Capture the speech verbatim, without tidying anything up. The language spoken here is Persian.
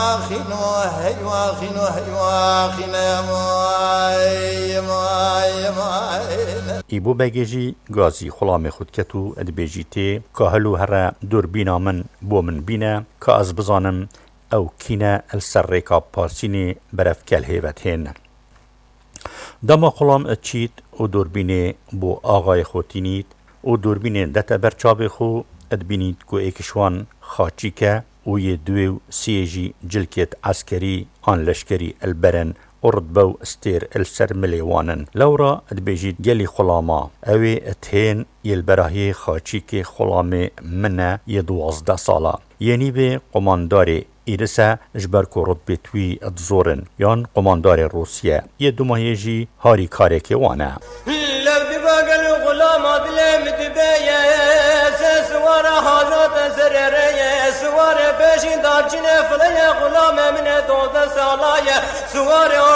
ایبو بگیجی گازی خلام خود کتو ادبیجیته که هلو هر دوربینا من بو من بینه که از بزانم او کینه السر ریکا پارسینی برف کل هیوت هین. دما خلام اچید و دوربینه بو آغای خوتینید و دوربینه دتا برچاب خو ادبینید که ایکشوان خاچی که و یه دوی سیجی جلکت عسکری آن لشکری البرن اردبو استير السر مليوانن لورا ادبيجيت جلي خلاما اوي اتهين يلبراهي خاچيكي خلامي منا يدوازده سالا يعني بي قمانداري إيرسا جبر كو رتبه توي ادزورن يان قماندار روسيا يدومايجي هاري كاريكي وانا لو دباقل غلاما بلي مدبايا سوار حاجات سرريا سوار بيشي دارجنة فليا غلام من دوزة سالايا سوار